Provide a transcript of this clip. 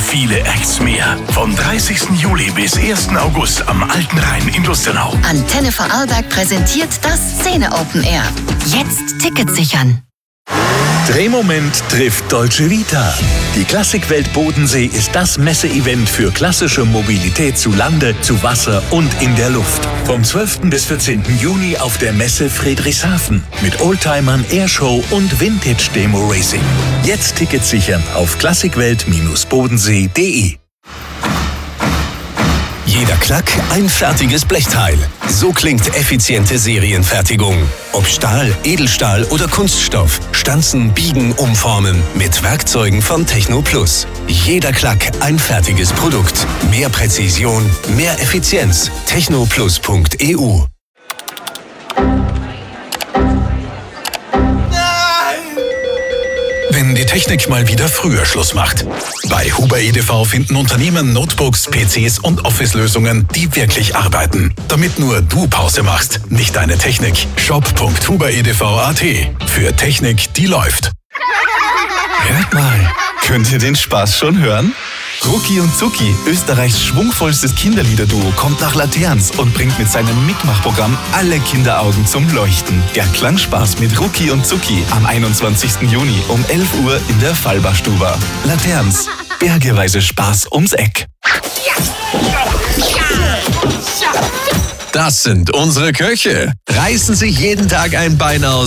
viele Acts mehr. Vom 30. Juli bis 1. August am Alten Rhein in Lustenau. Antenne Vorarlberg präsentiert das Szene Open Air. Jetzt Tickets sichern. Drehmoment trifft Dolce Vita. Die Klassikwelt Bodensee ist das Messeevent für klassische Mobilität zu Lande, zu Wasser und in der Luft. Vom 12. bis 14. Juni auf der Messe Friedrichshafen mit Oldtimern, Airshow und Vintage Demo Racing. Jetzt Tickets sichern auf klassikwelt-bodensee.de. Jeder Klack ein fertiges Blechteil. So klingt effiziente Serienfertigung. Ob Stahl, Edelstahl oder Kunststoff. Stanzen, biegen, umformen. Mit Werkzeugen von Technoplus. Jeder Klack ein fertiges Produkt. Mehr Präzision, mehr Effizienz. technoplus.eu. Wenn die Technik mal wieder früher Schluss macht. Bei Huber EDV finden Unternehmen Notebooks, PCs und Office-Lösungen, die wirklich arbeiten. Damit nur du Pause machst, nicht deine Technik. shop.huberedv.at. Für Technik, die läuft. Hört mal, könnt ihr den Spaß schon hören? Rucki und Zucki, Österreichs schwungvollstes Kinderliederduo, kommt nach Laterns und bringt mit seinem Mitmachprogramm alle Kinderaugen zum Leuchten. Der Klangspaß mit Rucki und Zucki am 21. Juni um 11 Uhr in der Fallbachstuba. Laterns, bergeweise Spaß ums Eck. Das sind unsere Köche. Reißen sich jeden Tag ein Bein aus